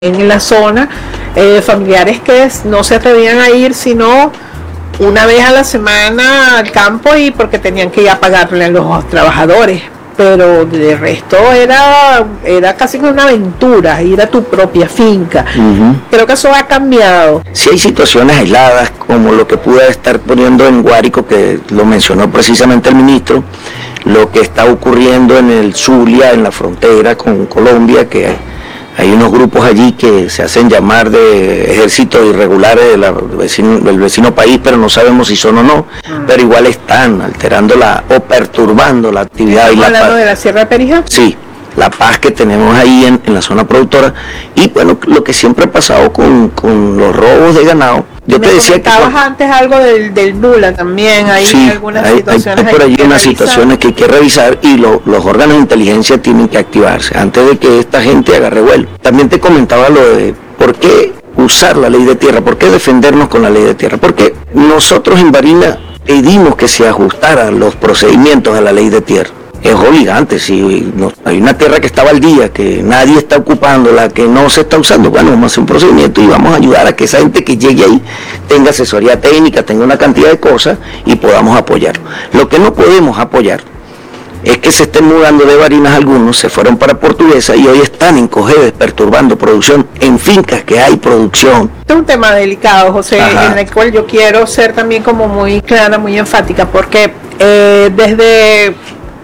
en la zona, familiares que no se atrevían a ir sino una vez a la semana al campo y porque tenían que ir a pagarle a los trabajadores, pero de resto era casi como una aventura ir a tu propia finca. Creo que eso ha cambiado. Sí hay situaciones aisladas como lo que pude estar poniendo en Guárico, que lo mencionó precisamente el ministro, lo que está ocurriendo en el Zulia, en la frontera con Colombia, que hay unos grupos allí que se hacen llamar de ejércitos irregulares del vecino país, pero no sabemos si son o no, pero igual están alterando o perturbando la actividad. ¿Estamos hablando de la Sierra de Perijá? Sí, la paz que tenemos ahí en la zona productora, y bueno, lo que siempre ha pasado con los robos de ganado. Yo te decía que antes algo del Nula también, hay algunas situaciones. Hay por allí unas situaciones que hay que revisar y los órganos de inteligencia tienen que activarse antes de que esta gente agarre vuelo. También te comentaba lo de por qué usar la ley de tierra, por qué defendernos con la ley de tierra, porque nosotros en Barinas pedimos que se ajustaran los procedimientos a la ley de tierra. Es obligante, si hay una tierra que está baldía, que nadie está ocupando, la que no se está usando, bueno, vamos a hacer un procedimiento y vamos a ayudar a que esa gente que llegue ahí tenga asesoría técnica, tenga una cantidad de cosas y podamos apoyarlo. Lo que no podemos apoyar es que se estén mudando de Barinas algunos, se fueron para Portuguesa y hoy están en Cojedes perturbando producción en fincas que hay producción. Este es un tema delicado, José, en el cual yo quiero ser también como muy clara, muy enfática, porque desde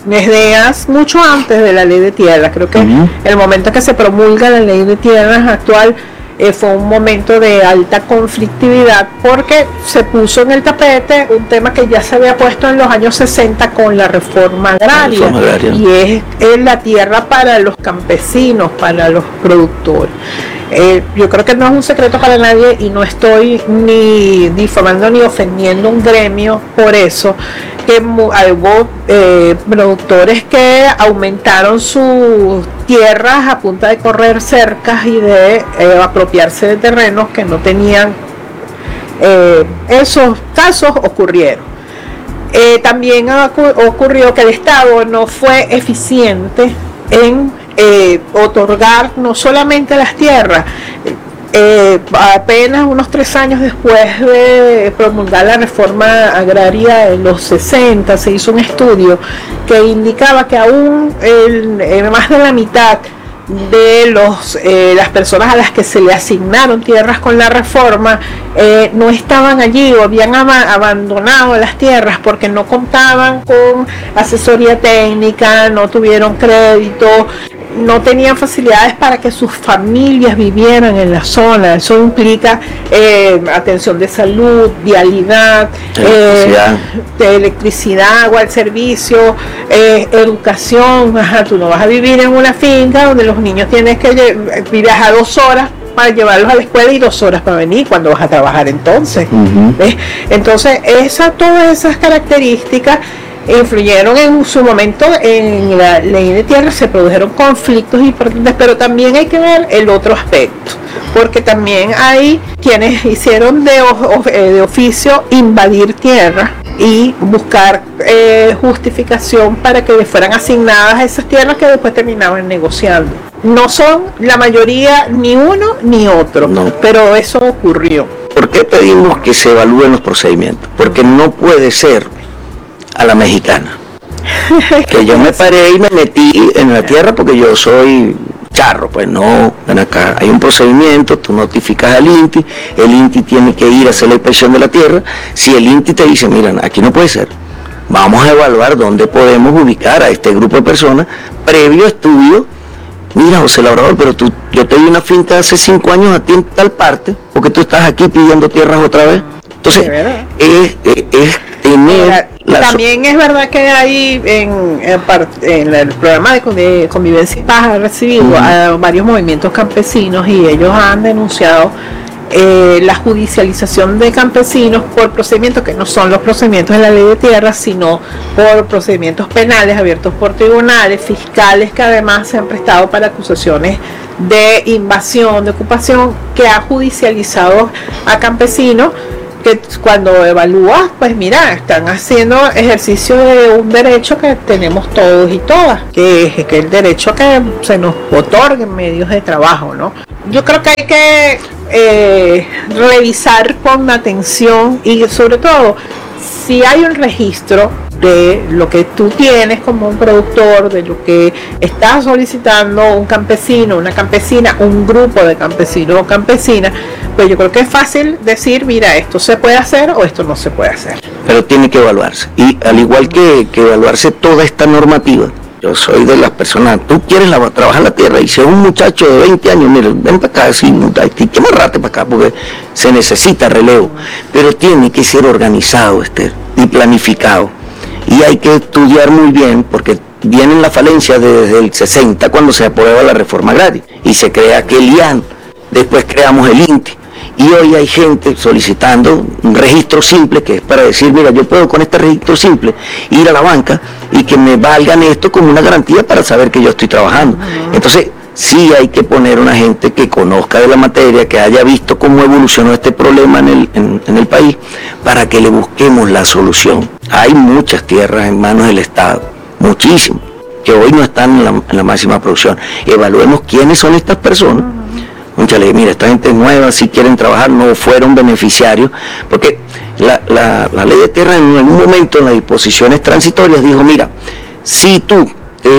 mucho antes de la ley de tierras, creo que el momento que se promulga la ley de tierras actual fue un momento de alta conflictividad porque se puso en el tapete un tema que ya se había puesto en los años 60 con la reforma agraria, y es la tierra para los campesinos, para los productores. Yo creo que no es un secreto para nadie y no estoy ni difamando ni ofendiendo un gremio por eso, que hubo productores que aumentaron sus tierras a punta de correr cercas y de apropiarse de terrenos que no tenían. Esos casos ocurrieron. También ocurrió que el Estado no fue eficiente en otorgar no solamente las tierras. Apenas unos 3 años después de promulgar la reforma agraria en los 60 se hizo un estudio que indicaba que aún más de la mitad de las personas a las que se le asignaron tierras con la reforma no estaban allí o habían abandonado las tierras porque no contaban con asesoría técnica, no tuvieron crédito, no tenían facilidades para que sus familias vivieran en la zona. Eso implica atención de salud, vialidad, electricidad, agua al servicio, educación. Tú no vas a vivir en una finca donde los niños tienes que viajar 2 horas para llevarlos a la escuela y 2 horas para venir cuando vas a trabajar entonces. Entonces todas esas características influyeron en su momento en la ley de tierra, se produjeron conflictos importantes, pero también hay que ver el otro aspecto, porque también hay quienes hicieron de oficio invadir tierra y buscar justificación para que les fueran asignadas esas tierras que después terminaban negociando. No son la mayoría ni uno ni otro, pero eso ocurrió. ¿Por qué pedimos que se evalúen los procedimientos? Porque no puede ser a la mexicana, que yo me paré y me metí en la tierra porque yo soy charro. Pues no, ven acá, hay un procedimiento, tú notificas al INTI, el INTI tiene que ir a hacer la inspección de la tierra. Si el INTI te dice, mira, aquí no puede ser, vamos a evaluar dónde podemos ubicar a este grupo de personas, previo estudio. Mira, José Labrador, pero yo te di una finca hace 5 años a ti en tal parte, porque tú estás aquí pidiendo tierras otra vez. Entonces, es tener... También es verdad que hay en el programa de Convivencia y Paz ha recibido a varios movimientos campesinos y ellos han denunciado la judicialización de campesinos por procedimientos que no son los procedimientos de la ley de tierra, sino por procedimientos penales abiertos por tribunales, fiscales que además se han prestado para acusaciones de invasión, de ocupación, que ha judicializado a campesinos porque cuando evalúas, pues mira, están haciendo ejercicio de un derecho que tenemos todos y todas, que es el derecho que se nos otorguen medios de trabajo, ¿no? Yo creo que hay que revisar con atención y sobre todo si hay un registro de lo que tú tienes como un productor, de lo que está solicitando un campesino, una campesina, un grupo de campesinos o campesinas, pues yo creo que es fácil decir, mira, esto se puede hacer o esto no se puede hacer. Pero tiene que evaluarse. Y al igual que evaluarse toda esta normativa, yo soy de las personas, tú quieres trabajar la tierra y si es un muchacho de 20 años, mira, ven para acá, así, que amarrate para acá porque se necesita relevo. Pero tiene que ser organizado, Esther, y planificado. Y hay que estudiar muy bien porque vienen las falencias desde el 60 cuando se aprueba la reforma agraria y se crea aquel IAN, después creamos el INTE y hoy hay gente solicitando un registro simple que es para decir, mira, yo puedo con este registro simple ir a la banca y que me valgan esto como una garantía para saber que yo estoy trabajando. Entonces sí hay que poner una gente que conozca de la materia, que haya visto cómo evolucionó este problema en el país, para que le busquemos la solución. Hay muchas tierras en manos del Estado, muchísimas, que hoy no están en la máxima producción. Evaluemos quiénes son estas personas. Cónchale, mira, esta gente es nueva, si quieren trabajar, no fueron beneficiarios, porque la ley de tierra en algún momento en las disposiciones transitorias dijo, mira, si tú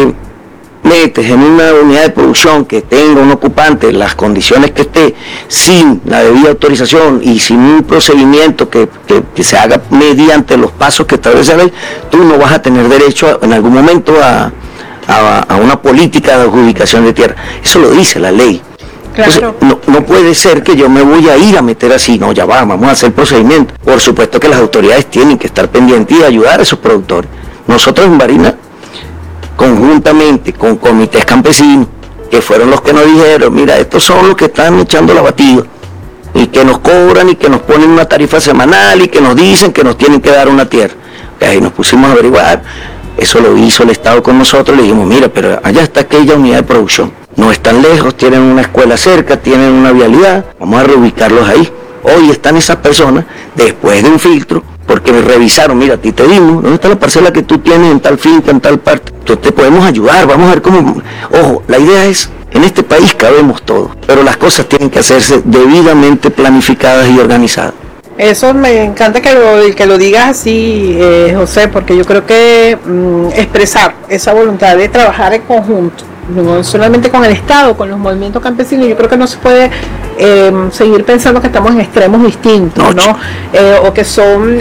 metes en una unidad de producción que tenga un ocupante las condiciones que esté, sin la debida autorización y sin un procedimiento que se haga mediante los pasos que establece la ley, tú no vas a tener derecho en algún momento a una política de adjudicación de tierra. Eso lo dice la ley. Claro. Entonces, no puede ser que yo me voy a ir a meter así, no, ya vamos a hacer procedimiento. Por supuesto que las autoridades tienen que estar pendientes y ayudar a esos productores. Nosotros en Barinas, conjuntamente con comités campesinos, que fueron los que nos dijeron, mira, estos son los que están echando la batida, y que nos cobran y que nos ponen una tarifa semanal y que nos dicen que nos tienen que dar una tierra. Y ahí nos pusimos a averiguar, eso lo hizo el Estado con nosotros, le dijimos, mira, pero allá está aquella unidad de producción, no están lejos, tienen una escuela cerca, tienen una vialidad, vamos a reubicarlos ahí. Hoy están esas personas, después de un filtro, porque me revisaron, mira, a ti te dimos, ¿dónde está la parcela que tú tienes en tal finca, en tal parte? Entonces te podemos ayudar, vamos a ver cómo... Ojo, la idea es, en este país cabemos todos, pero las cosas tienen que hacerse debidamente planificadas y organizadas. Eso me encanta que lo digas así, José, porque yo creo que expresar esa voluntad de trabajar en conjunto, no solamente con el Estado, con los movimientos campesinos, yo creo que no se puede seguir pensando que estamos en extremos distintos, ¿no? O que son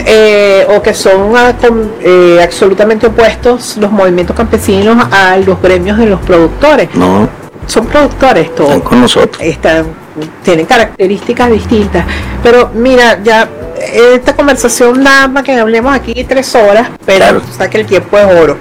absolutamente opuestos los movimientos campesinos a los gremios de los productores. No. Son productores todos. Están con nosotros. Tienen características distintas. Pero mira, ya esta conversación nada más que hablemos aquí 3 horas, pero claro, o sea que el tiempo es oro.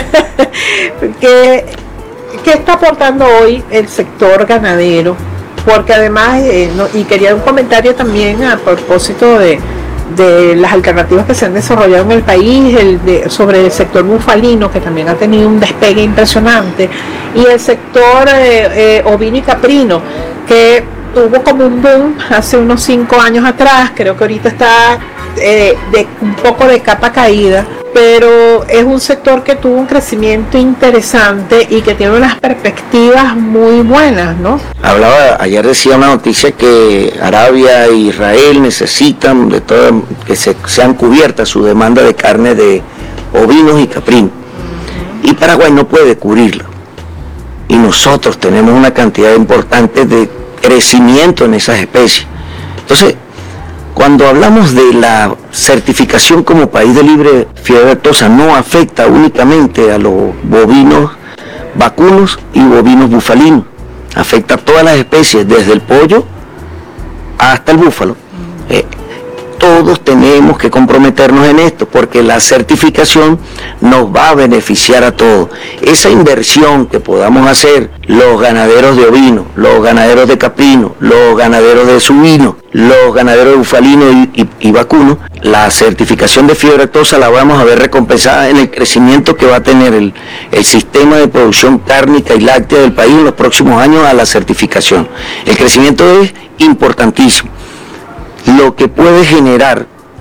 ¿Qué está aportando hoy el sector ganadero? Porque además, y quería un comentario también a propósito de las alternativas que se han desarrollado en el país, sobre el sector bufalino, que también ha tenido un despegue impresionante, y el sector ovino y caprino, que tuvo como un boom hace unos 5 años atrás. Creo que ahorita está de un poco de capa caída, pero es un sector que tuvo un crecimiento interesante y que tiene unas perspectivas muy buenas, ¿no? Ayer decía una noticia que Arabia e Israel necesitan que sean cubiertas su demanda de carne de ovinos y caprinos, y Paraguay no puede cubrirlo, y nosotros tenemos una cantidad importante de crecimiento en esas especies. Entonces, cuando hablamos de la certificación como país de libre fiebre aftosa, no afecta únicamente a los bovinos vacunos y bovinos bufalinos, afecta a todas las especies, desde el pollo hasta el búfalo. Todos tenemos que comprometernos en esto, porque la certificación nos va a beneficiar a todos. Esa inversión que podamos hacer los ganaderos de ovino, los ganaderos de caprino, los ganaderos de suino, los ganaderos de bufalino y vacuno, la certificación de fiebre aftosa la vamos a ver recompensada en el crecimiento que va a tener el sistema de producción cárnica y láctea del país en los próximos años a la certificación. El crecimiento es importantísimo. Lo que puede generar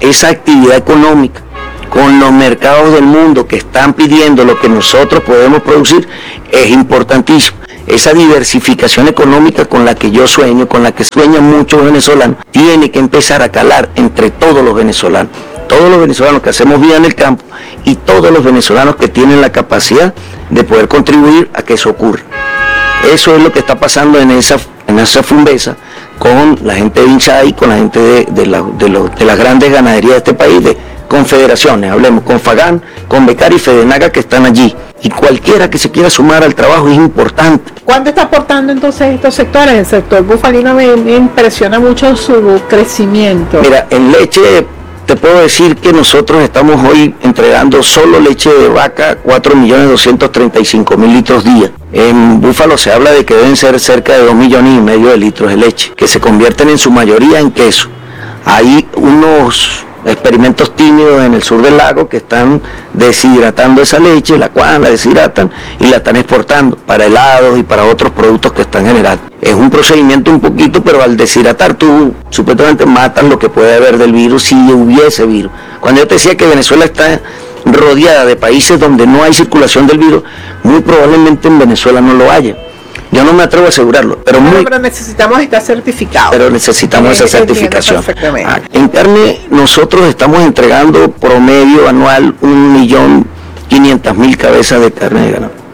esa actividad económica con los mercados del mundo que están pidiendo lo que nosotros podemos producir es importantísimo. Esa diversificación económica con la que yo sueño, con la que sueñan muchos venezolanos, tiene que empezar a calar entre todos los venezolanos que hacemos vida en el campo y todos los venezolanos que tienen la capacidad de poder contribuir a que eso ocurra. Eso es lo que está pasando en esa Fumbesa con la gente de INSAI, con la gente de las grandes ganaderías de este país, de confederaciones, hablemos con FAGAN, con Becar y Fedenaga, que están allí. Y cualquiera que se quiera sumar al trabajo es importante. ¿Cuánto está aportando entonces estos sectores? El sector bufalino me impresiona mucho su crecimiento. Mira, en leche te puedo decir que nosotros estamos hoy entregando solo leche de vaca 4.235.000 litros día. En búfalo se habla de que deben ser cerca de 2,5 millones de litros de leche, que se convierten en su mayoría en queso. Hay unos experimentos tímidos en el sur del lago que están deshidratando esa leche, la cual la deshidratan y la están exportando para helados y para otros productos que están generando. Es un procedimiento un poquito, pero al deshidratar tú supuestamente matas lo que puede haber del virus si hubiese virus. Cuando yo te decía que Venezuela está rodeada de países donde no hay circulación del virus, muy probablemente en Venezuela no lo haya. Yo no me atrevo a asegurarlo, pero necesitamos estar certificados. Pero necesitamos esa certificación. En carne nosotros estamos entregando promedio anual 1.500.000 cabezas de carne de ganado.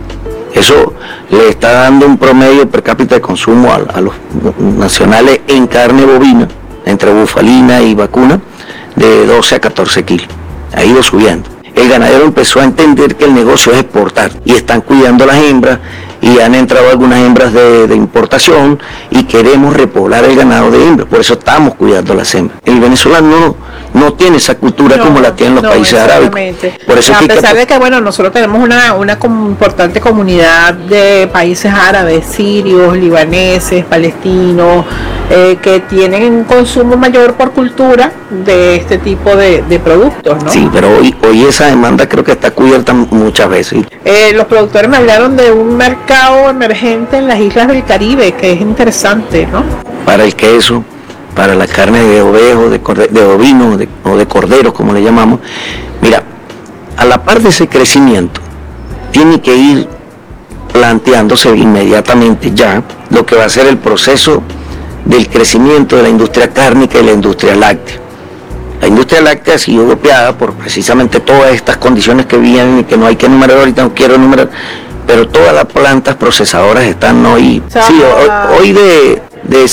Eso le está dando un promedio per cápita de consumo a los nacionales en carne bovina, entre bufalina y vacuna, de 12 a 14 kilos. Ha ido subiendo. El ganadero empezó a entender que el negocio es exportar y están cuidando las hembras y han entrado algunas hembras de importación y queremos repoblar el ganado de hembras, por eso estamos cuidando las hembras. El venezolano no tiene esa cultura como la tienen los países arábicos. Por eso a pesar de que bueno, nosotros tenemos una importante comunidad de países árabes, sirios, libaneses, palestinos, que tienen un consumo mayor por cultura de este tipo de productos, ¿no? Sí, pero hoy esa demanda creo que está cubierta muchas veces. Los productores me hablaron de un mercado emergente en las islas del Caribe, que es interesante, ¿no? Para el queso, para la carne de ovejo, de ovino o de cordero, como le llamamos. Mira, a la par de ese crecimiento, tiene que ir planteándose inmediatamente ya lo que va a ser el proceso del crecimiento de la industria cárnica y la industria láctea. La industria láctea ha sido golpeada por precisamente todas estas condiciones que vienen y que no hay que enumerar, ahorita no quiero enumerar, pero todas las plantas procesadoras están hoy, hoy de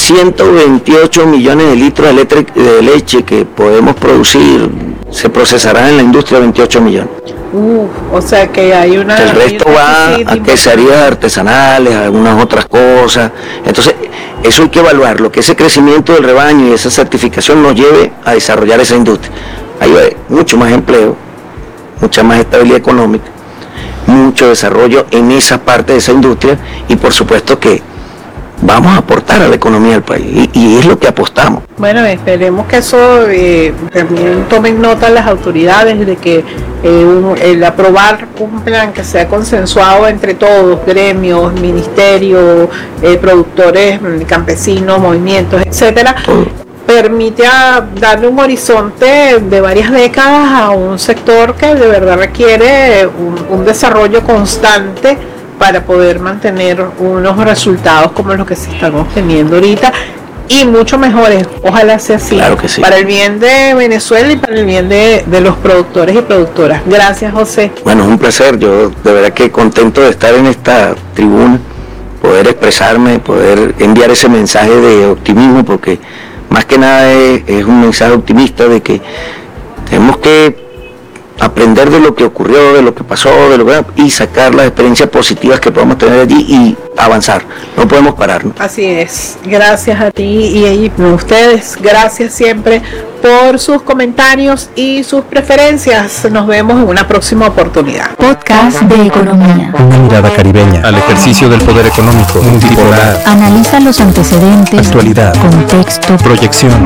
128 millones de litros de leche que podemos producir, se procesarán en la industria 28 millones. O sea que hay una... El resto va a queserías artesanales, a algunas otras cosas. Entonces, eso hay que evaluar, lo que ese crecimiento del rebaño y esa certificación nos lleve a desarrollar esa industria. Ahí va mucho más empleo, mucha más estabilidad económica, mucho desarrollo en esa parte de esa industria y por supuesto que vamos a aportar a la economía del país y es lo que apostamos. Bueno, esperemos que eso también tomen nota las autoridades de que el aprobar un plan que sea consensuado entre todos, gremios, ministerios, productores, campesinos, movimientos, etcétera, permite darle un horizonte de varias décadas a un sector que de verdad requiere un desarrollo constante para poder mantener unos resultados como los que se están obteniendo ahorita y mucho mejores, ojalá sea así, claro que sí, para el bien de Venezuela y para el bien de los productores y productoras. Gracias, José. Bueno, es un placer, yo de verdad que contento de estar en esta tribuna, poder expresarme, poder enviar ese mensaje de optimismo, porque más que nada es un mensaje optimista de que tenemos que aprender de lo que ocurrió, de lo que pasó, y sacar las experiencias positivas que podemos tener allí y avanzar. No podemos pararnos. Así es. Gracias a ti y a ustedes. Gracias siempre por sus comentarios y sus preferencias. Nos vemos en una próxima oportunidad. Podcast de economía. Una mirada caribeña al ejercicio del poder económico multipolar. Analiza los antecedentes, actualidad, contexto, proyección.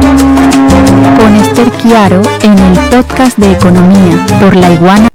Con Esther Chiaro en el podcast de economía por La Iguana.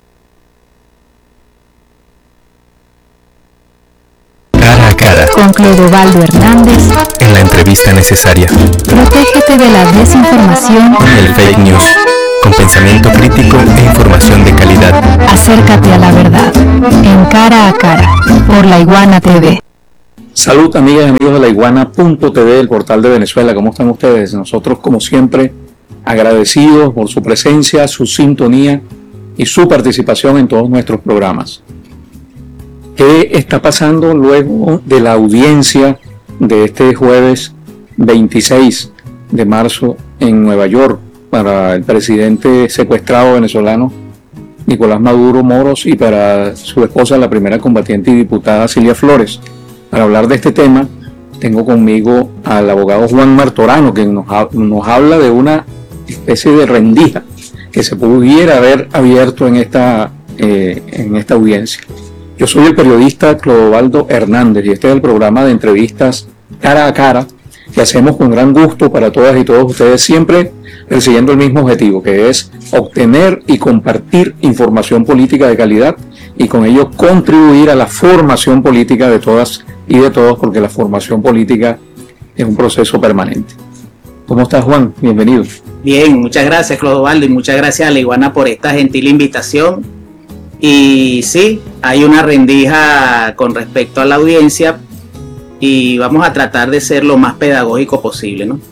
Cara a cara. Con Clodovaldo Hernández en la entrevista necesaria. Protégete de la desinformación, El fake news, con pensamiento crítico e información de calidad. acércate a la verdad, en Cara a Cara, por La Iguana TV. Salud, amigas y amigos de La Iguana.tv, el portal de Venezuela. ¿Cómo están ustedes? Nosotros, como siempre, agradecidos por su presencia, su sintonía y su participación en todos nuestros programas. ¿Qué está pasando luego de la audiencia de este jueves 26 de marzo en Nueva York para el presidente secuestrado venezolano Nicolás Maduro Moros y para su esposa, la primera combatiente y diputada Cilia Flores? Para hablar de este tema, tengo conmigo al abogado Juan Martorano, que nos habla de una especie de rendija que se pudiera haber abierto en esta audiencia. Yo soy el periodista Clodovaldo Hernández y este es el programa de entrevistas Cara a Cara que hacemos con gran gusto para todas y todos ustedes, siempre persiguiendo el mismo objetivo, que es obtener y compartir información política de calidad y con ello contribuir a la formación política de todas y de todos, porque la formación política es un proceso permanente. ¿Cómo estás, Juan? Bienvenido. Bien, muchas gracias, Clodovaldo, y muchas gracias a La Iguana por esta gentil invitación. Y sí, hay una rendija con respecto a la audiencia y vamos a tratar de ser lo más pedagógico posible, ¿no?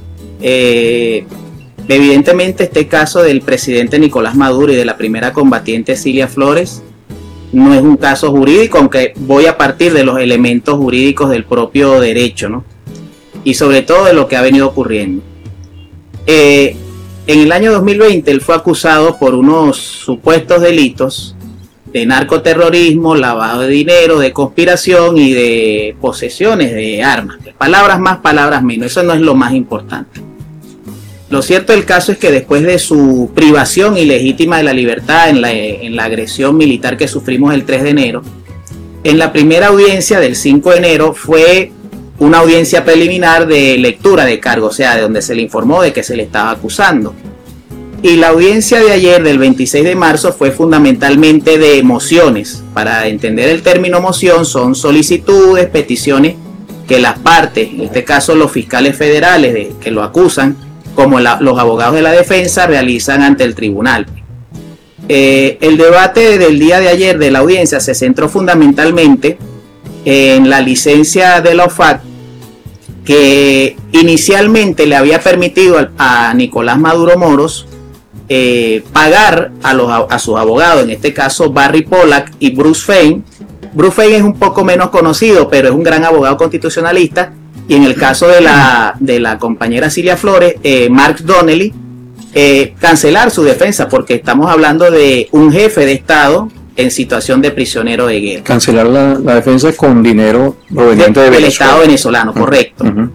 Evidentemente, este caso del presidente Nicolás Maduro y de la primera combatiente Cilia Flores no es un caso jurídico, aunque voy a partir de los elementos jurídicos del propio derecho, ¿no? Y sobre todo de lo que ha venido ocurriendo. En el año 2020 él fue acusado por unos supuestos delitos de narcoterrorismo, lavado de dinero, de conspiración y de posesiones de armas. Palabras más, palabras menos, eso no es lo más importante. Lo cierto del caso es que después de su privación ilegítima de la libertad en la agresión militar que sufrimos el 3 de enero, en la primera audiencia del 5 de enero fue una audiencia preliminar de lectura de cargo, o sea, de donde se le informó de que se le estaba acusando. Y la audiencia de ayer, del 26 de marzo, fue fundamentalmente de mociones. Para entender el término moción, son solicitudes, peticiones que las partes, en este caso los fiscales federales que lo acusan, como los abogados de la defensa, realizan ante el tribunal. El debate del día de ayer de la audiencia se centró fundamentalmente en la licencia de la OFAC, que inicialmente le había permitido a Nicolás Maduro Moros pagar a sus abogados, en este caso Barry Pollack y Bruce Fein. Bruce Fein es un poco menos conocido, pero es un gran abogado constitucionalista. Y en el caso de la compañera Cilia Flores, Mark Donnelly, cancelar su defensa, porque estamos hablando de un jefe de Estado en situación de prisionero de guerra. Cancelar la defensa con dinero proveniente del Estado venezolano, correcto. Uh-huh.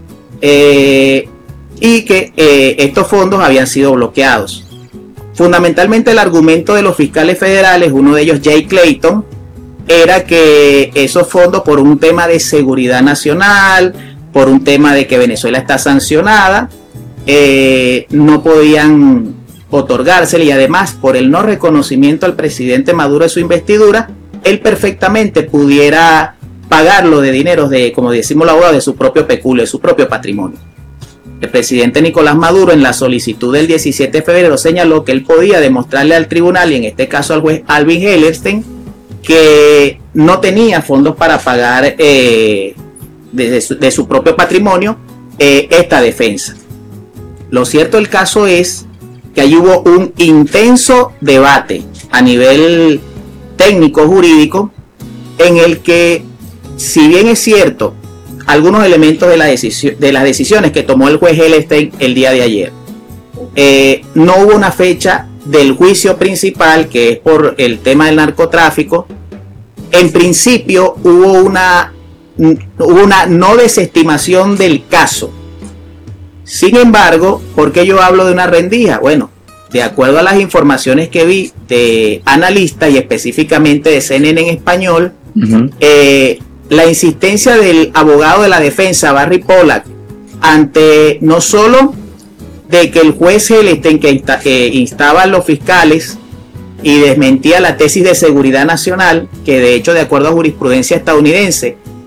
Y que estos fondos habían sido bloqueados. Fundamentalmente el argumento de los fiscales federales, uno de ellos Jay Clayton, era que esos fondos, por un tema de seguridad nacional, por un tema de que Venezuela está sancionada, no podían otorgársele, y además por el no reconocimiento al presidente Maduro de su investidura, él perfectamente pudiera pagarlo de dineros de, como decimos la abogada, de su propio peculio, de su propio patrimonio. El presidente Nicolás Maduro, en la solicitud del 17 de febrero, señaló que él podía demostrarle al tribunal, y en este caso al juez Alvin Hellerstein, que no tenía fondos para pagar de su propio patrimonio esta defensa. Lo cierto del caso es que allí hubo un intenso debate a nivel técnico jurídico, en el que, si bien es cierto, algunos elementos de las decisiones que tomó el juez Hellerstein el día de ayer, no hubo una fecha del juicio principal, que es por el tema del narcotráfico. En principio hubo una no desestimación del caso. Sin embargo, ¿por qué yo hablo de una rendija? Bueno, de acuerdo a las informaciones que vi de analistas y específicamente de CNN en español, uh-huh, la insistencia del abogado de la defensa, Barry Pollack, ante no solo de que el juez Hellerstein, que instaba a los fiscales y desmentía la tesis de seguridad nacional, que de hecho, de acuerdo a jurisprudencia estadounidense,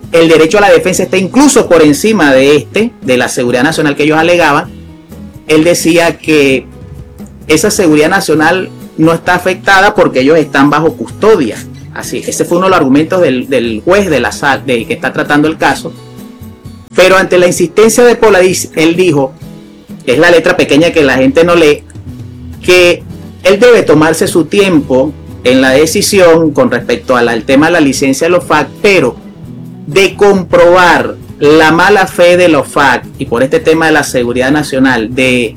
el derecho a la defensa está incluso por encima de la seguridad nacional que ellos alegaban, él decía que esa seguridad nacional no está afectada porque ellos están bajo custodia. Así, ese fue uno de los argumentos del juez de la sala que está tratando el caso. Pero ante la insistencia de Poladiz, él dijo, que es la letra pequeña que la gente no lee, que él debe tomarse su tiempo en la decisión con respecto al tema de la licencia de la OFAC, pero de comprobar la mala fe de la OFAC y por este tema de la seguridad nacional,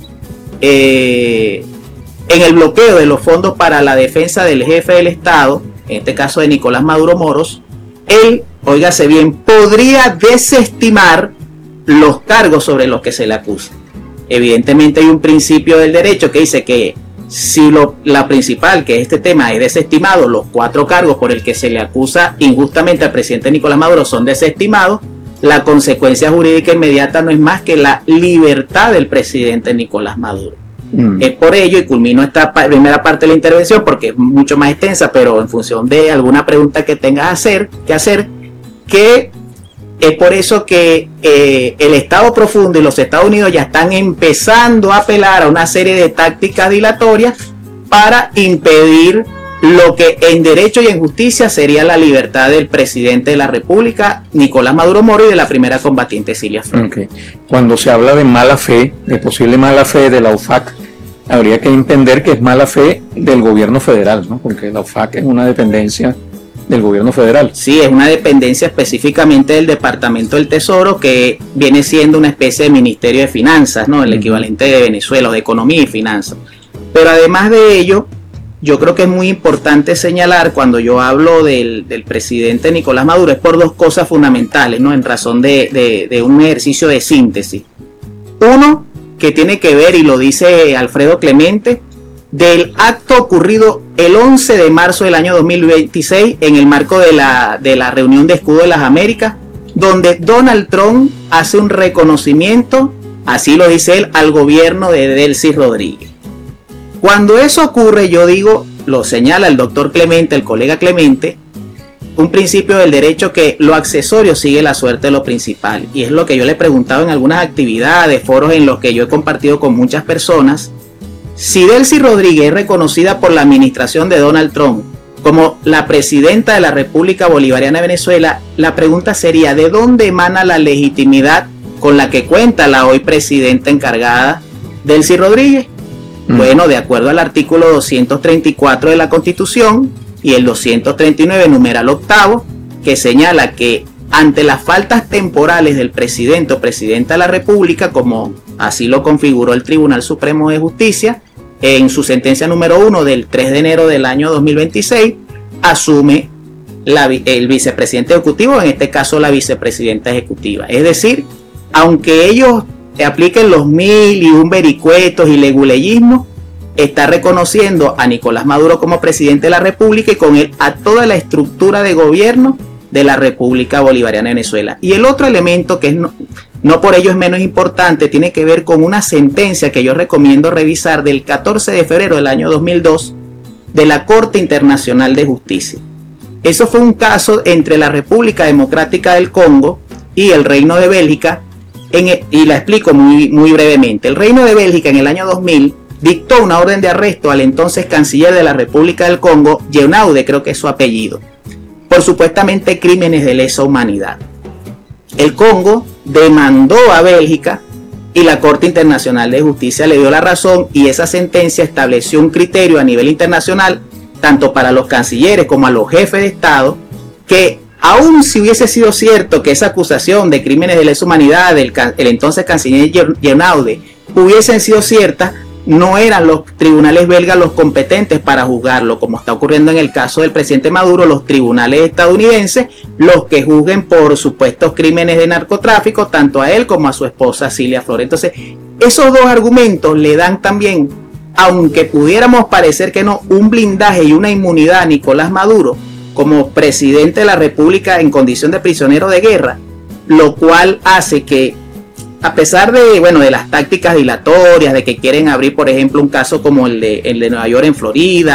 en el bloqueo de los fondos para la defensa del jefe del Estado, en este caso de Nicolás Maduro Moros, él, óigase bien, podría desestimar los cargos sobre los que se le acusa. Evidentemente hay un principio del derecho que dice que si la principal, que este tema es desestimado, los 4 cargos por el que se le acusa injustamente al presidente Nicolás Maduro son desestimados, la consecuencia jurídica inmediata no es más que la libertad del presidente Nicolás Maduro. Es por ello, y culmino esta primera parte de la intervención porque es mucho más extensa, pero en función de alguna pregunta que tengas que hacer, que es por eso que el Estado profundo y los Estados Unidos ya están empezando a apelar a una serie de tácticas dilatorias para impedir lo que en derecho y en justicia sería la libertad del presidente de la República, Nicolás Maduro Moro, y de la primera combatiente Cilia Flores. Okay. Cuando se habla de mala fe, de posible mala fe de la OFAC, habría que entender que es mala fe del gobierno federal, ¿no? Porque la OFAC es una dependencia del gobierno federal. Sí, es una dependencia específicamente del Departamento del Tesoro, que viene siendo una especie de Ministerio de Finanzas, ¿no? El equivalente de Venezuela, o de Economía y Finanzas. Pero además de ello, yo creo que es muy importante señalar, cuando yo hablo del presidente Nicolás Maduro, es por 2 cosas fundamentales, ¿no? En razón de un ejercicio de síntesis. Uno, que tiene que ver, y lo dice Alfredo Clemente, del acto ocurrido el 11 de marzo del año 2026 en el marco de la reunión de Escudo de las Américas, donde Donald Trump hace un reconocimiento, así lo dice él, al gobierno de Delcy Rodríguez. Cuando eso ocurre, yo digo, lo señala el doctor Clemente, el colega Clemente, un principio del derecho, que lo accesorio sigue la suerte de lo principal, y es lo que yo le he preguntado en algunas actividades, foros en los que yo he compartido con muchas personas. Si Delcy Rodríguez es reconocida por la administración de Donald Trump como la presidenta de la República Bolivariana de Venezuela, la pregunta sería, ¿de dónde emana la legitimidad con la que cuenta la hoy presidenta encargada, Delcy Rodríguez? Bueno, de acuerdo al artículo 234 de la Constitución y el 239, numeral 8, que señala que ante las faltas temporales del presidente o presidenta de la República, como así lo configuró el Tribunal Supremo de Justicia en su sentencia número 1 del 3 de enero del año 2026, asume el vicepresidente ejecutivo, en este caso la vicepresidenta ejecutiva. Es decir, aunque ellos apliquen los 1001 vericuetos y leguleyismos, está reconociendo a Nicolás Maduro como presidente de la República y con él a toda la estructura de gobierno de la República Bolivariana de Venezuela. Y el otro elemento, que es no por ello es menos importante, tiene que ver con una sentencia que yo recomiendo revisar del 14 de febrero del año 2002 de la Corte Internacional de Justicia. Eso fue un caso entre la República Democrática del Congo y el Reino de Bélgica, y la explico muy brevemente. El Reino de Bélgica en el año 2000 dictó una orden de arresto al entonces canciller de la República del Congo, Yeunaude, creo que es su apellido, por supuestamente crímenes de lesa humanidad. El Congo demandó a Bélgica y la Corte Internacional de Justicia le dio la razón, y esa sentencia estableció un criterio a nivel internacional, tanto para los cancilleres como a los jefes de Estado, que aun si hubiese sido cierto que esa acusación de crímenes de lesa humanidad del entonces canciller Yeunaude hubiesen sido ciertas, no eran los tribunales belgas los competentes para juzgarlo, como está ocurriendo en el caso del presidente Maduro, los tribunales estadounidenses, los que juzguen por supuestos crímenes de narcotráfico, tanto a él como a su esposa Cilia Flores. Entonces, esos 2 argumentos le dan también, aunque pudiéramos parecer que no, un blindaje y una inmunidad a Nicolás Maduro como presidente de la República en condición de prisionero de guerra, lo cual hace que, a pesar de las tácticas dilatorias, de que quieren abrir, por ejemplo, un caso como el de Nueva York en Florida,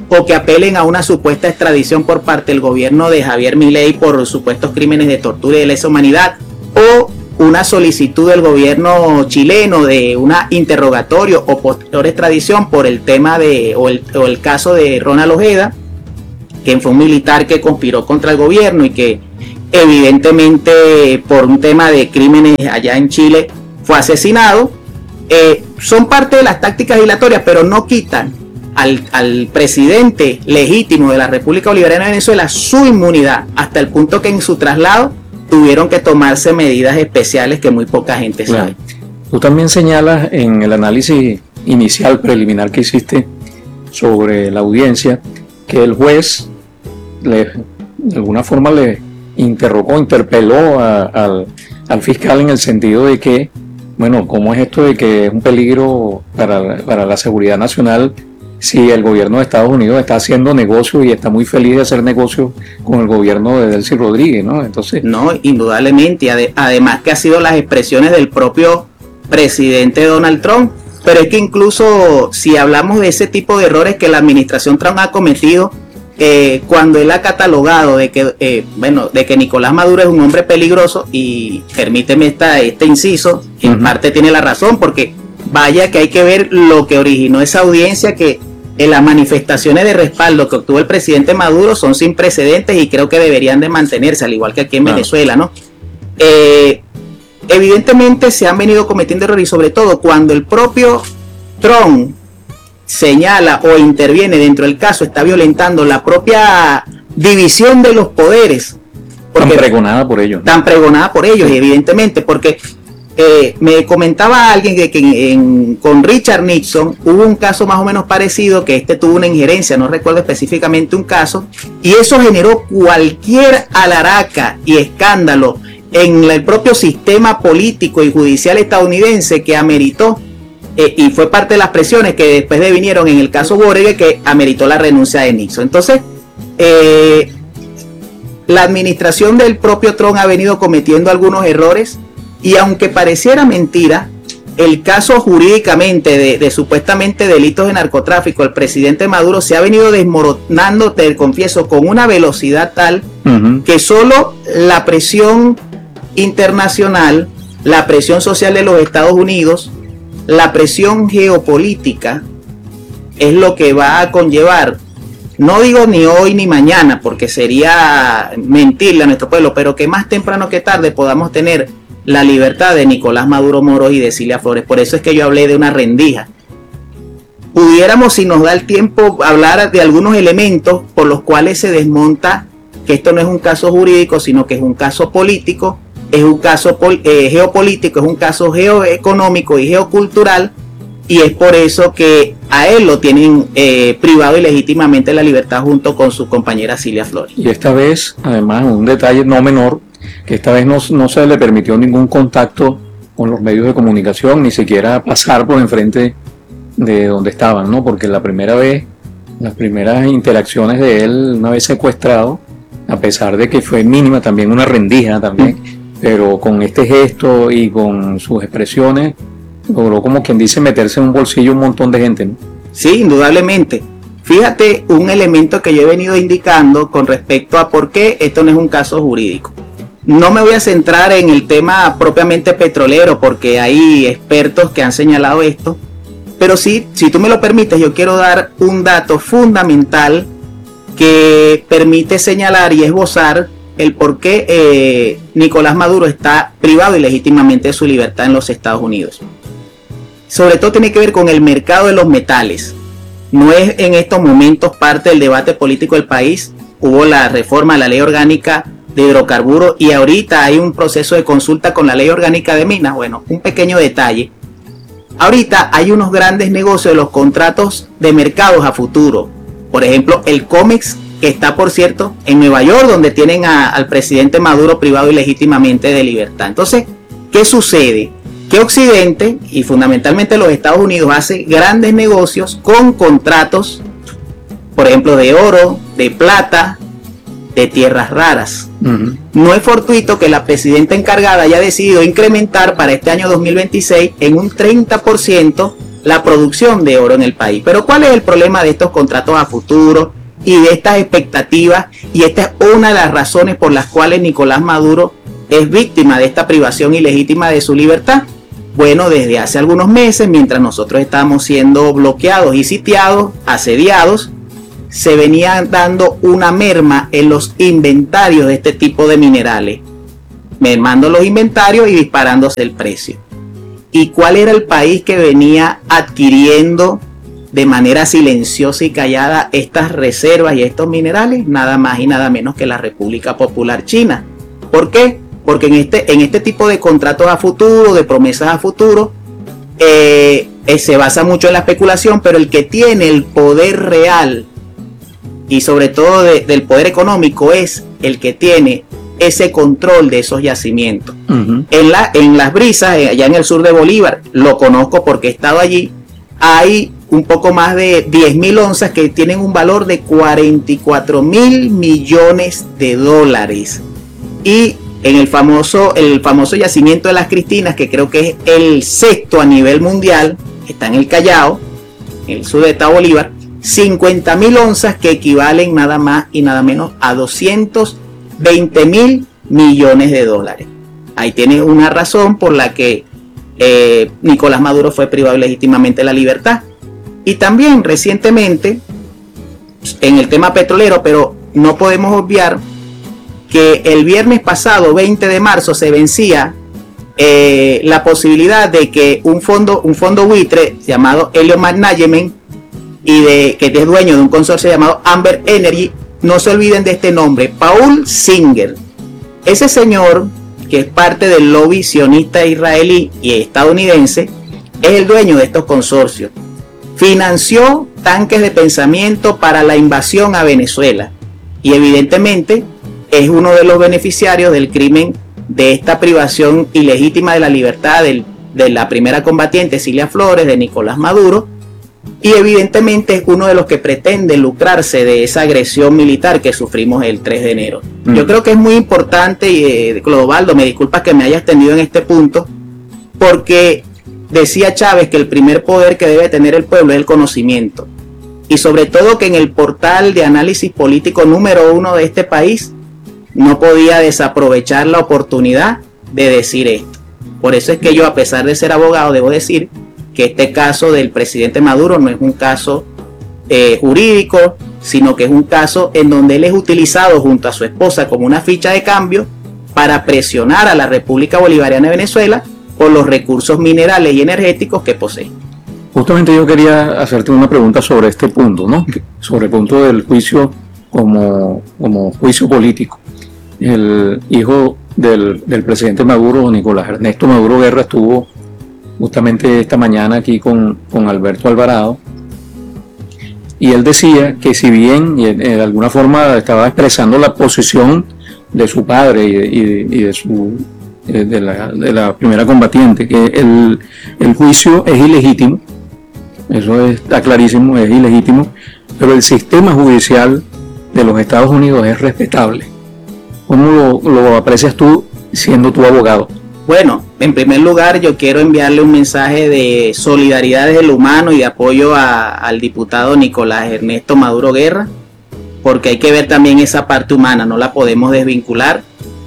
o que apelen a una supuesta extradición por parte del gobierno de Javier Milei por supuestos crímenes de tortura y de lesa humanidad, o una solicitud del gobierno chileno de una interrogatorio o posterior extradición por el tema o el caso de Ronald Ojeda, quien fue un militar que conspiró contra el gobierno y que evidentemente por un tema de crímenes allá en Chile fue asesinado. Son parte de las tácticas dilatorias, pero no quitan al presidente legítimo de la República Bolivariana de Venezuela su inmunidad, hasta el punto que en su traslado tuvieron que tomarse medidas especiales que muy poca gente sabe. Tú también señalas en el análisis inicial preliminar que hiciste sobre la audiencia que el juez de alguna forma le interpeló al fiscal en el sentido de que, bueno, ¿cómo es esto de que es un peligro para la seguridad nacional si el gobierno de Estados Unidos está haciendo negocio y está muy feliz de hacer negocio con el gobierno de Delcy Rodríguez, ¿no? Entonces, no, indudablemente, además que ha sido las expresiones del propio presidente Donald Trump, pero es que incluso si hablamos de ese tipo de errores que la administración Trump ha cometido, cuando él ha catalogado de que Nicolás Maduro es un hombre peligroso, y permíteme este inciso, en parte tiene la razón, porque vaya que hay que ver lo que originó esa audiencia, que las manifestaciones de respaldo que obtuvo el presidente Maduro son sin precedentes y creo que deberían de mantenerse, al igual que aquí en Venezuela, ¿no? Evidentemente se han venido cometiendo errores, y sobre todo cuando el propio Trump señala o interviene dentro del caso, está violentando la propia división de los poderes. Tan pregonada por ellos. Tan pregonada por ellos, sí. Evidentemente, porque me comentaba alguien que con Richard Nixon hubo un caso más o menos parecido, que tuvo una injerencia, no recuerdo específicamente un caso, y eso generó cualquier alaraca y escándalo en el propio sistema político y judicial estadounidense que ameritó, y fue parte de las presiones que después vinieron en el caso Boric, que ameritó la renuncia de Nixon. Entonces, la administración del propio Trump ha venido cometiendo algunos errores, y aunque pareciera mentira, el caso jurídicamente de supuestamente delitos de narcotráfico, el presidente Maduro se ha venido desmoronando, te confieso, con una velocidad tal que solo la presión internacional, la presión social de los Estados Unidos, la presión geopolítica es lo que va a conllevar, no digo ni hoy ni mañana, porque sería mentirle a nuestro pueblo, pero que más temprano que tarde podamos tener la libertad de Nicolás Maduro Moros y de Cilia Flores. Por eso es que yo hablé de una rendija. Pudiéramos, si nos da el tiempo, hablar de algunos elementos por los cuales se desmonta que esto no es un caso jurídico, sino que es un caso político, es un caso geopolítico, es un caso geoeconómico y geocultural, y es por eso que a él lo tienen privado ilegítimamente la libertad junto con su compañera Cilia Flores. Y esta vez, además, un detalle no menor, que esta vez no se le permitió ningún contacto con los medios de comunicación, ni siquiera pasar por enfrente de donde estaban, ¿no? Porque la primera vez, las primeras interacciones de él, una vez secuestrado, a pesar de que fue mínima, también una rendija también, pero con este gesto y con sus expresiones, logró, como quien dice, meterse en un bolsillo un montón de gente, ¿no? Sí, indudablemente. Fíjate un elemento que yo he venido indicando con respecto a por qué esto no es un caso jurídico. No me voy a centrar en el tema propiamente petrolero, porque hay expertos que han señalado esto, pero sí, si tú me lo permites, yo quiero dar un dato fundamental que permite señalar y esbozar el por qué Nicolás Maduro está privado ilegítimamente de su libertad en los Estados Unidos. Sobre todo tiene que ver con el mercado de los metales. No es en estos momentos parte del debate político del país. Hubo la reforma a la ley orgánica de hidrocarburos y ahorita hay un proceso de consulta con la ley orgánica de minas. Bueno, un pequeño detalle. Ahorita hay unos grandes negocios de los contratos de mercados a futuro. Por ejemplo, el COMEX, que está, por cierto, en Nueva York, donde tienen al presidente Maduro privado ilegítimamente de libertad. Entonces, ¿qué sucede? Que Occidente, y fundamentalmente los Estados Unidos, hace grandes negocios con contratos, por ejemplo, de oro, de plata, de tierras raras. No es fortuito que la presidenta encargada haya decidido incrementar para este año 2026 en un 30% la producción de oro en el país. Pero ¿cuál es el problema de estos contratos a futuro y de estas expectativas? Y esta es una de las razones por las cuales Nicolás Maduro es víctima de esta privación ilegítima de su libertad. Bueno, desde hace algunos meses, mientras nosotros estábamos siendo bloqueados y sitiados, asediados, se venía dando una merma en los inventarios de este tipo de minerales, mermando los inventarios y disparándose el precio. ¿Y cuál era el país que venía adquiriendo de manera silenciosa y callada estas reservas y estos minerales? Nada más y nada menos que la República Popular China. ¿Por qué? Porque en este tipo de contratos a futuro, de promesas a futuro, se basa mucho en la especulación, pero el que tiene el poder real y sobre todo del poder económico es el que tiene ese control de esos yacimientos. En Las Brisas, allá en el sur de Bolívar, lo conozco porque he estado allí, hay un poco más de 10.000 onzas que tienen un valor de 44.000 millones de dólares. Y en el famoso yacimiento de Las Cristinas, que creo que es el sexto a nivel mundial, está en el Callao, en el sur de estado Bolívar, 50.000 onzas que equivalen nada más y nada menos a 220.000 millones de dólares. Ahí tienes una razón por la que Nicolás Maduro fue privado ilegítimamente de la libertad. Y también recientemente, en el tema petrolero, pero no podemos obviar que el viernes pasado, 20 de marzo, se vencía la posibilidad de que un fondo buitre llamado Elliott Management que es dueño de un consorcio llamado Amber Energy, no se olviden de este nombre, Paul Singer. Ese señor, que es parte del lobby sionista israelí y estadounidense, es el dueño de estos consorcios. Financió tanques de pensamiento para la invasión a Venezuela y evidentemente es uno de los beneficiarios del crimen de esta privación ilegítima de la libertad de la primera combatiente Cilia Flores, de Nicolás Maduro, y evidentemente es uno de los que pretende lucrarse de esa agresión militar que sufrimos el 3 de enero. Yo creo que es muy importante, y Clodovaldo, me disculpas que me haya extendido en este punto, porque decía Chávez que el primer poder que debe tener el pueblo es el conocimiento, y sobre todo que en el portal de análisis político número 1 de este país no podía desaprovechar la oportunidad de decir esto. Por eso es que yo, a pesar de ser abogado, debo decir que este caso del presidente Maduro no es un caso jurídico, sino que es un caso en donde él es utilizado junto a su esposa como una ficha de cambio para presionar a la República Bolivariana de Venezuela por los recursos minerales y energéticos que posee. Justamente yo quería hacerte una pregunta sobre este punto, ¿no? Sobre el punto del juicio como juicio político. El hijo del presidente Maduro, Nicolás Ernesto Maduro Guerra, estuvo justamente esta mañana aquí con Alberto Alvarado, y él decía que si bien de alguna forma estaba expresando la posición de su padre y de la primera combatiente, que el juicio es ilegítimo, eso está clarísimo, es ilegítimo, pero el sistema judicial de los Estados Unidos es respetable. ¿Cómo lo aprecias tú siendo tu abogado? Bueno, en primer lugar yo quiero enviarle un mensaje de solidaridad desde lo humano y de apoyo al diputado Nicolás Ernesto Maduro Guerra, porque hay que ver también esa parte humana, no la podemos desvincular.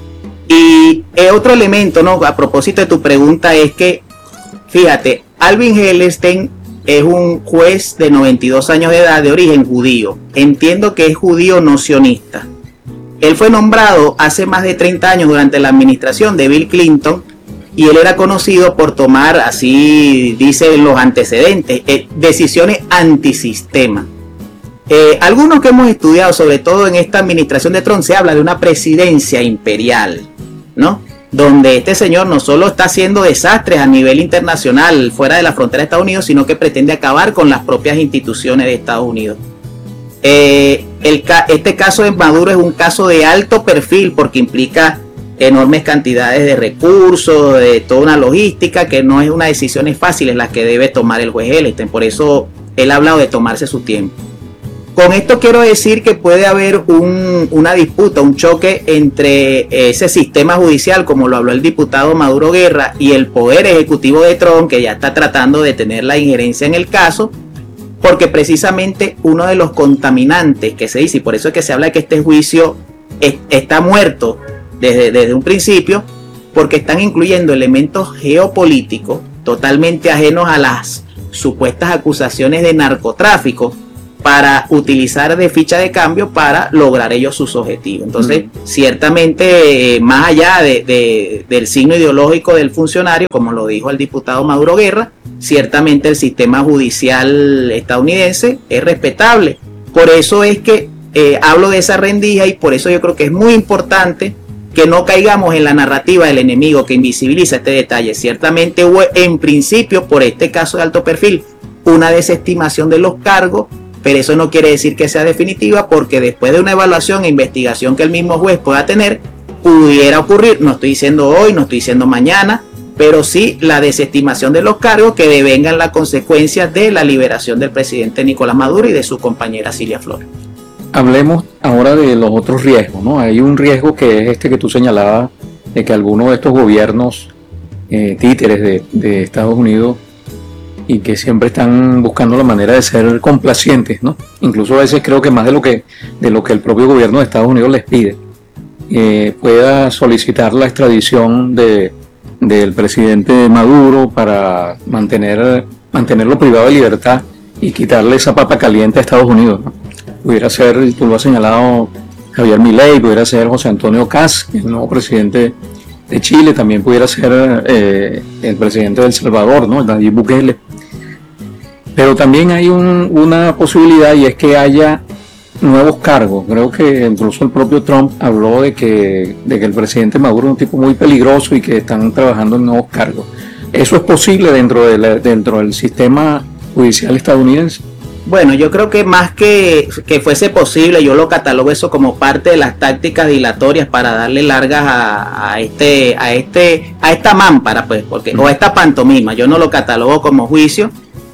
Y otro elemento, ¿no? A propósito de tu pregunta, es que, fíjate, Alvin Hellerstein es un juez de 92 años de edad, de origen judío. Entiendo que es judío no sionista. Él fue nombrado hace más de 30 años durante la administración de Bill Clinton, y él era conocido por tomar, así dicen los antecedentes, decisiones antisistema. Algunos que hemos estudiado, sobre todo en esta administración de Trump, se habla de una presidencia imperial, ¿no? Donde este señor no solo está haciendo desastres a nivel internacional fuera de la frontera de Estados Unidos, sino que pretende acabar con las propias instituciones de Estados Unidos. Este caso de Maduro es un caso de alto perfil porque implica enormes cantidades de recursos, de toda una logística, que no es una decisión fácil en la que debe tomar el juez Hellerstein. Por eso él ha hablado de tomarse su tiempo. Con esto quiero decir que puede haber una disputa, un choque entre ese sistema judicial, como lo habló el diputado Maduro Guerra, y el poder ejecutivo de Trump, que ya está tratando de tener la injerencia en el caso, porque precisamente uno de los contaminantes que se dice, y por eso es que se habla de que este juicio está muerto desde un principio, porque están incluyendo elementos geopolíticos totalmente ajenos a las supuestas acusaciones de narcotráfico, para utilizar de ficha de cambio para lograr ellos sus objetivos. Entonces, ciertamente, más allá del signo ideológico del funcionario, como lo dijo el diputado Maduro Guerra, ciertamente el sistema judicial estadounidense es respetable. Por eso es que hablo de esa rendija, y por eso yo creo que es muy importante que no caigamos en la narrativa del enemigo que invisibiliza este detalle. Ciertamente hubo, en principio, por este caso de alto perfil, una desestimación de los cargos, pero eso no quiere decir que sea definitiva, porque después de una evaluación e investigación que el mismo juez pueda tener, pudiera ocurrir, no estoy diciendo hoy, no estoy diciendo mañana, pero sí la desestimación de los cargos que devengan las consecuencias de la liberación del presidente Nicolás Maduro y de su compañera Cilia Flores. Hablemos ahora de los otros riesgos, ¿no? Hay un riesgo que es este que tú señalabas, de que algunos de estos gobiernos títeres de Estados Unidos, y que siempre están buscando la manera de ser complacientes, ¿no? Incluso a veces creo que más de lo que el propio gobierno de Estados Unidos les pide, pueda solicitar la extradición del presidente Maduro para mantenerlo privado de libertad y quitarle esa papa caliente a Estados Unidos, ¿no? Pudiera ser, tú lo has señalado, Javier Milei, pudiera ser José Antonio Kast, el nuevo presidente de Chile, también pudiera ser el presidente de El Salvador, ¿no? Nayib Bukele. Pero también hay una posibilidad, y es que haya nuevos cargos. Creo que incluso el propio Trump habló de que el presidente Maduro es un tipo muy peligroso y que están trabajando en nuevos cargos. ¿Eso es posible dentro del sistema judicial estadounidense? Bueno, yo creo que más que fuese posible, yo lo catalogo eso como parte de las tácticas dilatorias para darle largas a esta mámpara, pues, o a esta pantomima. Yo no lo catalogo como juicio,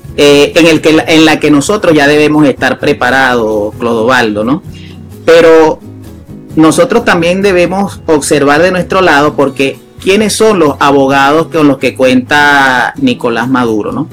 en la que nosotros ya debemos estar preparados, Clodovaldo, ¿no? Pero nosotros también debemos observar de nuestro lado, porque ¿quiénes son los abogados con los que cuenta Nicolás Maduro, ¿no?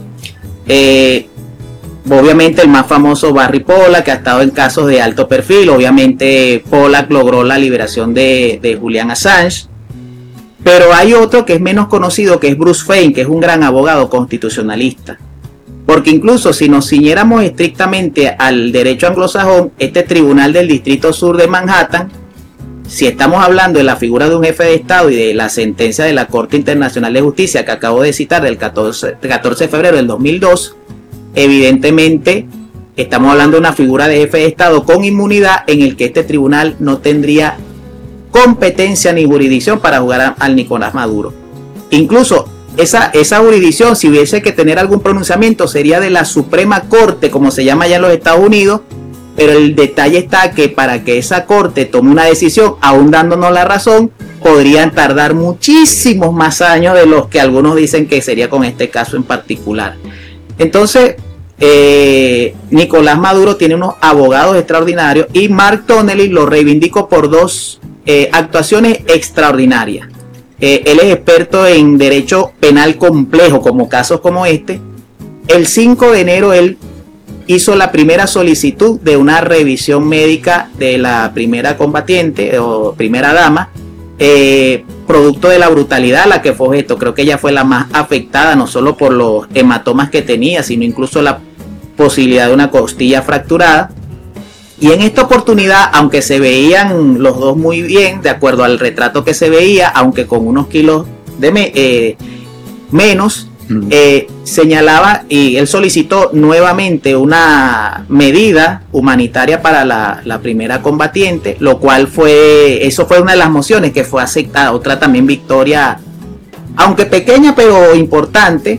Obviamente el más famoso, Barry Pollack, que ha estado en casos de alto perfil. Obviamente Pollack logró la liberación de Julian Assange. Pero hay otro que es menos conocido, que es Bruce Fein, que es un gran abogado constitucionalista. Porque incluso si nos ciñéramos estrictamente al derecho anglosajón, este tribunal del Distrito Sur de Manhattan, si estamos hablando de la figura de un jefe de Estado y de la sentencia de la Corte Internacional de Justicia que acabo de citar del 14 de febrero del 2002, evidentemente estamos hablando de una figura de jefe de Estado con inmunidad, en el que este tribunal no tendría competencia ni jurisdicción para jugar al Nicolás Maduro. Incluso esa jurisdicción, si hubiese que tener algún pronunciamiento, sería de la Suprema Corte, como se llama allá en los Estados Unidos, pero el detalle está que para que esa corte tome una decisión, aún dándonos la razón, podrían tardar muchísimos más años de los que algunos dicen que sería con este caso en particular. Entonces, Nicolás Maduro tiene unos abogados extraordinarios, y Mark Donnelly lo reivindicó por dos actuaciones extraordinarias. Él es experto en derecho penal complejo, como casos como este. El 5 de enero él hizo la primera solicitud de una revisión médica de la primera combatiente o primera dama, producto de la brutalidad a la que fue objeto. Creo que ella fue la más afectada, no solo por los hematomas que tenía, sino incluso la posibilidad de una costilla fracturada. Y en esta oportunidad, aunque se veían los dos muy bien, de acuerdo al retrato que se veía, aunque con unos kilos de menos, señalaba, y él solicitó nuevamente una medida humanitaria para la primera combatiente, lo cual eso fue una de las mociones que fue aceptada. Otra también victoria, aunque pequeña pero importante,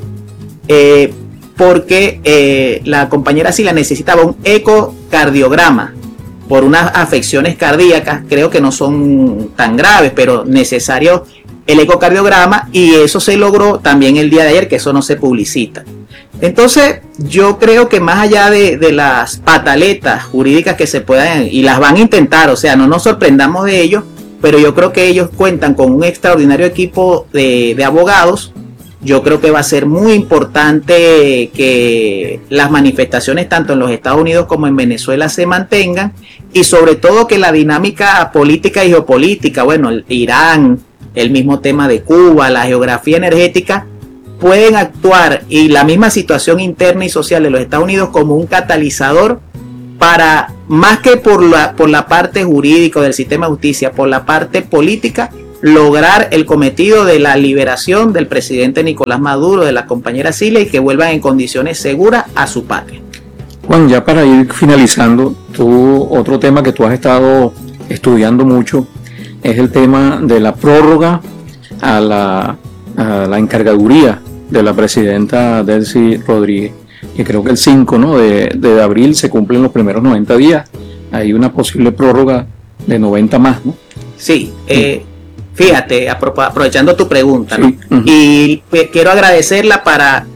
porque la compañera Cilia necesitaba un ecocardiograma por unas afecciones cardíacas, creo que no son tan graves, pero necesario el ecocardiograma, y eso se logró también el día de ayer, que eso no se publicita. Entonces, yo creo que más allá de las pataletas jurídicas que se puedan, y las van a intentar, o sea, no nos sorprendamos de ellos, pero yo creo que ellos cuentan con un extraordinario equipo de abogados. Yo creo que va a ser muy importante que las manifestaciones tanto en los Estados Unidos como en Venezuela se mantengan, y sobre todo que la dinámica política y geopolítica, bueno, el Irán, el mismo tema de Cuba, la geografía energética, pueden actuar, y la misma situación interna y social de los Estados Unidos, como un catalizador para, más que por la parte jurídica del sistema de justicia, por la parte política, lograr el cometido de la liberación del presidente Nicolás Maduro, de la compañera Cilia, y que vuelvan en condiciones seguras a su patria. Juan, ya para ir finalizando, otro tema que tú has estado estudiando mucho es el tema de la prórroga a la encargaduría de la presidenta Delcy Rodríguez, que creo que el 5, ¿no?, de abril se cumplen los primeros 90 días. Hay una posible prórroga de 90 más, ¿no? Sí, fíjate, aprovechando tu pregunta, ¿no? Sí. Y quiero agradecerla para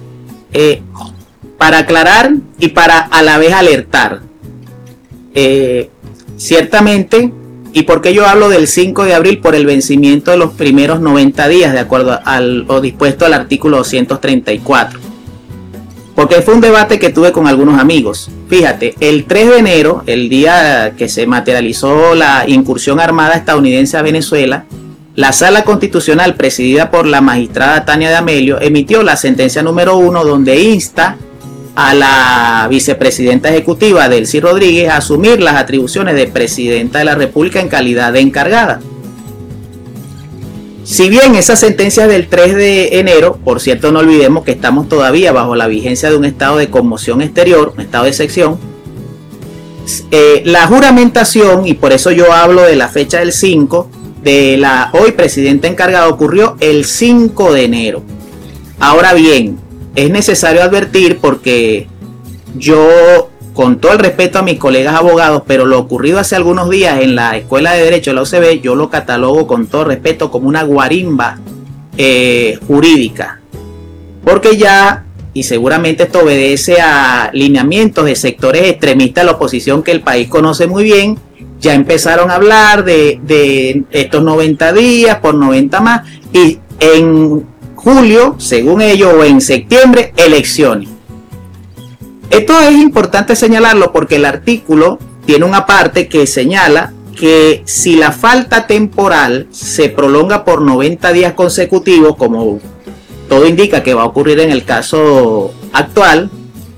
aclarar y para a la vez alertar. Ciertamente, ¿y por qué yo hablo del 5 de abril? Por el vencimiento de los primeros 90 días, de acuerdo a lo dispuesto al artículo 234. Porque fue un debate que tuve con algunos amigos. Fíjate, el 3 de enero, el día que se materializó la incursión armada estadounidense a Venezuela, la Sala Constitucional, presidida por la magistrada Tania D'Amelio, emitió la sentencia número 1, donde insta a la vicepresidenta ejecutiva Delcy Rodríguez a asumir las atribuciones de presidenta de la República en calidad de encargada. Si bien esa sentencia del 3 de enero, por cierto, no olvidemos que estamos todavía bajo la vigencia de un estado de conmoción exterior, un estado de excepción, la juramentación, y por eso yo hablo de la fecha del 5, de la hoy presidenta encargada, ocurrió el 5 de enero. Ahora bien, es necesario advertir, porque yo, con todo el respeto a mis colegas abogados, pero lo ocurrido hace algunos días en la Escuela de Derecho de la UCB, yo lo catalogo con todo respeto como una guarimba jurídica. Porque ya, y seguramente esto obedece a lineamientos de sectores extremistas de la oposición que el país conoce muy bien, ya empezaron a hablar de estos 90 días por 90 más, y en julio, según ellos, o en septiembre, elecciones. Esto es importante señalarlo porque el artículo tiene una parte que señala que si la falta temporal se prolonga por 90 días consecutivos, como todo indica que va a ocurrir en el caso actual,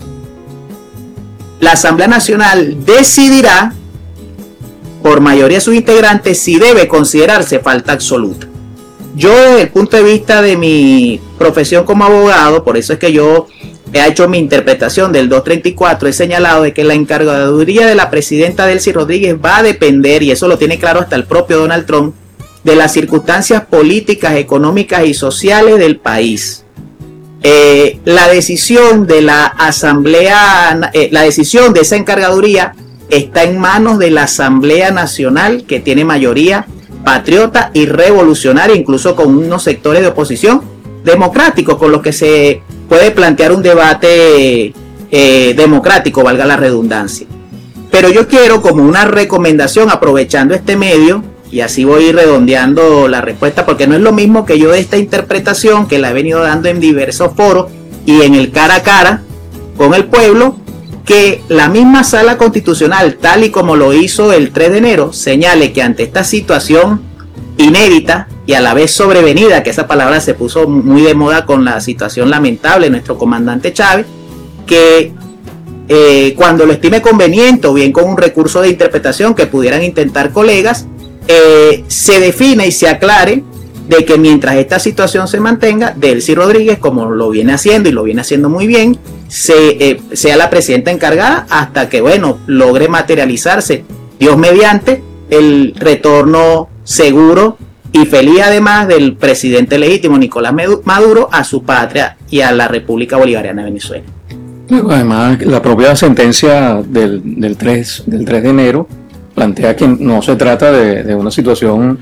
la Asamblea Nacional decidirá por mayoría de sus integrantes si debe considerarse falta absoluta. Yo, desde el punto de vista de mi profesión como abogado, por eso es que yo he hecho mi interpretación del 234, he señalado de que la encargaduría de la presidenta Delcy Rodríguez va a depender, y eso lo tiene claro hasta el propio Donald Trump, de las circunstancias políticas, económicas y sociales del país. La decisión de la Asamblea, la decisión de esa encargaduría está en manos de la Asamblea Nacional, que tiene mayoría patriota y revolucionaria, incluso con unos sectores de oposición democráticos con los que se puede plantear un debate democrático, valga la redundancia. Pero yo quiero, como una recomendación, aprovechando este medio, y así voy redondeando la respuesta, porque no es lo mismo que yo de esta interpretación, que la he venido dando en diversos foros y en el cara a cara con el pueblo, que la misma Sala Constitucional, tal y como lo hizo el 3 de enero, señale que ante esta situación inédita y a la vez sobrevenida, que esa palabra se puso muy de moda con la situación lamentable de nuestro comandante Chávez, que cuando lo estime conveniente, o bien con un recurso de interpretación que pudieran intentar colegas, se define y se aclare de que mientras esta situación se mantenga, Delcy Rodríguez, como lo viene haciendo y lo viene haciendo muy bien, sea la presidenta encargada hasta que, bueno, logre materializarse, Dios mediante, el retorno seguro y feliz además del presidente legítimo Nicolás Maduro a su patria y a la República Bolivariana de Venezuela. Además, la propia sentencia del 3 de enero plantea que no se trata de una situación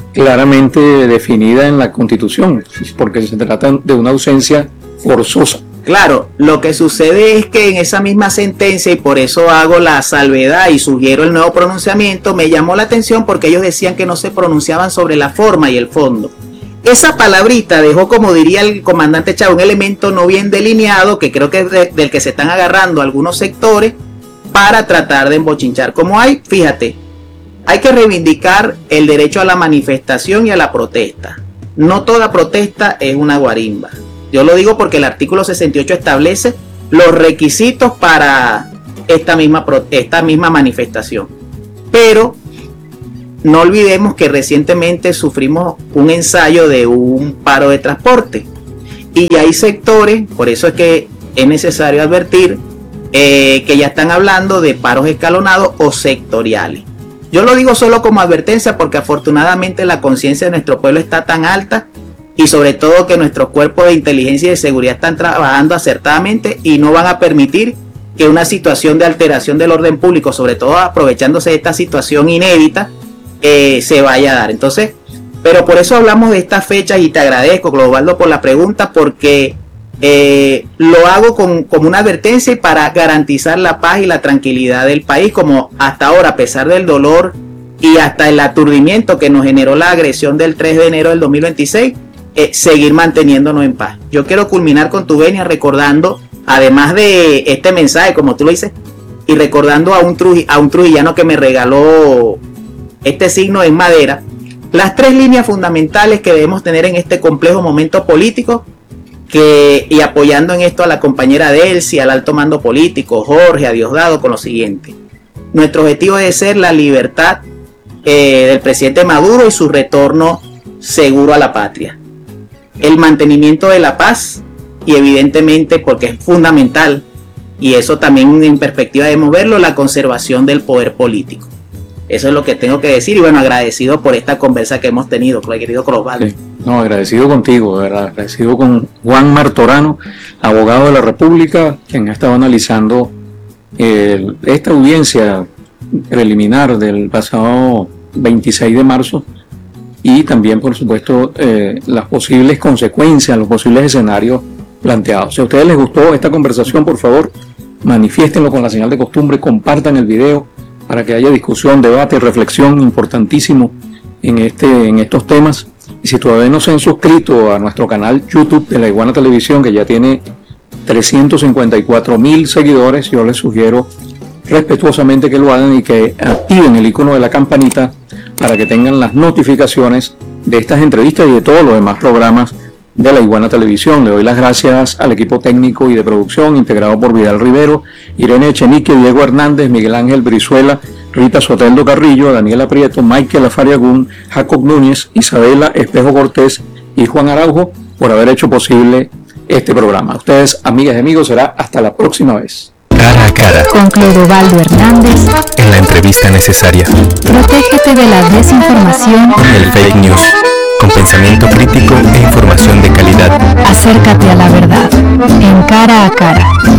claramente definida en la Constitución, porque se trata de una ausencia forzosa Claro, lo que sucede es que en esa misma sentencia, y por eso hago la salvedad y sugiero el nuevo pronunciamiento, me llamó la atención porque ellos decían que no se pronunciaban sobre la forma y el fondo. Esa palabrita dejó, como diría el comandante Chávez, un elemento no bien delineado, que creo que es del que se están agarrando algunos sectores para tratar de embochinchar. Como hay, fíjate, hay que reivindicar el derecho a la manifestación y a la protesta. No toda protesta es una guarimba. Yo lo digo porque el artículo 68 establece los requisitos para esta misma manifestación. Pero no olvidemos que recientemente sufrimos un ensayo de un paro de transporte. Y hay sectores, por eso es que es necesario advertir, que ya están hablando de paros escalonados o sectoriales. Yo lo digo solo como advertencia porque afortunadamente la conciencia de nuestro pueblo está tan alta y sobre todo que nuestros cuerpos de inteligencia y de seguridad están trabajando acertadamente y no van a permitir que una situación de alteración del orden público, sobre todo aprovechándose de esta situación inédita, se vaya a dar. Entonces, pero por eso hablamos de estas fechas y te agradezco, Globaldo, por la pregunta, porque lo hago como una advertencia y para garantizar la paz y la tranquilidad del país, como hasta ahora, a pesar del dolor y hasta el aturdimiento que nos generó la agresión del 3 de enero del 2026, seguir manteniéndonos en paz. Yo quiero culminar con tu venia recordando, además de este mensaje, como tú lo dices, y recordando a un trujillano que me regaló este signo en madera, las 3 líneas fundamentales que debemos tener en este complejo momento político, y apoyando en esto a la compañera Delcy, al alto mando político, Jorge, a Diosdado, con lo siguiente. Nuestro objetivo debe ser la libertad del presidente Maduro y su retorno seguro a la patria. El mantenimiento de la paz y evidentemente, porque es fundamental, y eso también en perspectiva debemos verlo, la conservación del poder político. Eso es lo que tengo que decir y bueno, agradecido por esta conversa que hemos tenido, querido Crosvaldo. Sí. No, agradecido contigo, de verdad, agradecido con Juan Martorano, abogado de la República, quien ha estado analizando esta audiencia preliminar del pasado 26 de marzo y también, por supuesto, las posibles consecuencias, los posibles escenarios planteados. Si a ustedes les gustó esta conversación, por favor, manifiéstenlo con la señal de costumbre, compartan el video para que haya discusión, debate, reflexión, importantísimo en estos temas. Y si todavía no se han suscrito a nuestro canal YouTube de La Iguana Televisión, que ya tiene 354,000 seguidores, yo les sugiero respetuosamente que lo hagan y que activen el icono de la campanita para que tengan las notificaciones de estas entrevistas y de todos los demás programas de La Iguana Televisión. Le doy las gracias al equipo técnico y de producción integrado por Vidal Rivero, Irene Echenique, Diego Hernández, Miguel Ángel Brizuela, Rita Soteldo Carrillo, Daniela Prieto, Michael Afariagún, Jacob Núñez, Isabela Espejo Cortés y Juan Araujo por haber hecho posible este programa. A ustedes, amigas y amigos, será hasta la próxima vez. Cara a cara. Con Clodovaldo Hernández. En la entrevista necesaria. Protégete de la desinformación. El fake news. Con pensamiento crítico e información de calidad. Acércate a la verdad. En Cara a Cara.